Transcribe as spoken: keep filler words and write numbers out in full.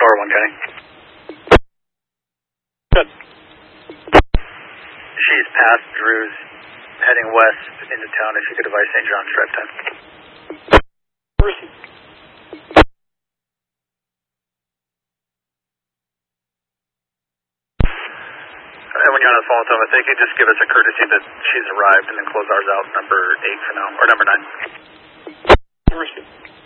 Star one County. Good. She's past Drew's, heading west into town. If you could advise Saint John's drive time. Receive. And when you're on the phone with them, I think you just give us a courtesy that she's arrived and then close ours out, number eight for now, or number nine. Receive.